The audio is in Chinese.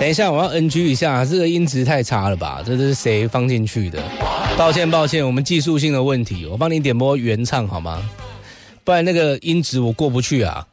等一下，我要 NG 一下，这个音质太差了吧？这是谁放进去的？抱歉，我们技术性的问题，我帮你点播原唱好吗？不然那个音质我过不去啊。